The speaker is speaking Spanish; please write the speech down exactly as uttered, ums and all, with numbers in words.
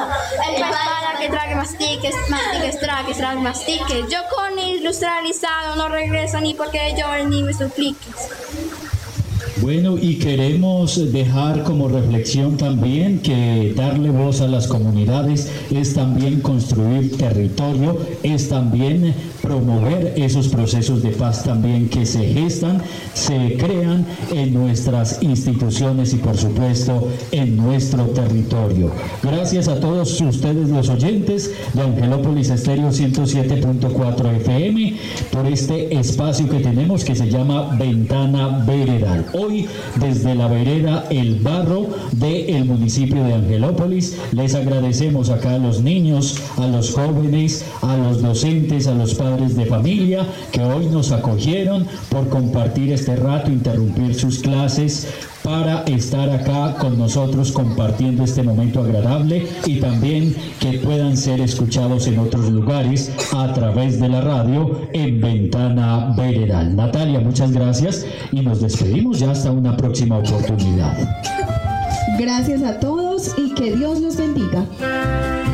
el pez para que trague, mastique, mastique, trague, trague, mastique. Yo con industrializado no regreso ni porque llores ni me supliques. Bueno, y queremos dejar como reflexión también que darle voz a las comunidades es también construir territorio, es también promover esos procesos de paz también que se gestan, se crean en nuestras instituciones y por supuesto en nuestro territorio. Gracias a todos ustedes los oyentes de Angelópolis Estéreo ciento siete punto cuatro F M por este espacio que tenemos que se llama Ventana Veredal. Hoy desde la vereda El Barro del municipio de Angelópolis les agradecemos acá a los niños, a los jóvenes, a los docentes, a los padres de familia que hoy nos acogieron por compartir este rato, interrumpir sus clases para estar acá con nosotros compartiendo este momento agradable y también que puedan ser escuchados en otros lugares a través de la radio en Ventana Veredal. Natalia, muchas gracias y nos despedimos ya hasta una próxima oportunidad. Gracias a todos y que Dios los bendiga.